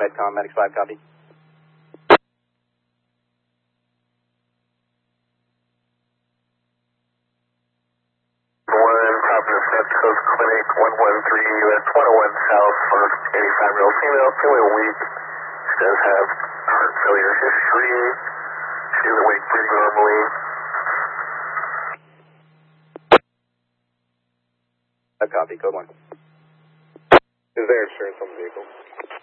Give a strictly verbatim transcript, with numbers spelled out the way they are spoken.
Medcom, Medics five, copy. One, Providence North Coast Clinic, one one three, U S one oh one South, first eighty-five year old female, feeling weak. She does have heart failure history. She is awake pretty normally. A copy, code one. Is there insurance on the vehicle?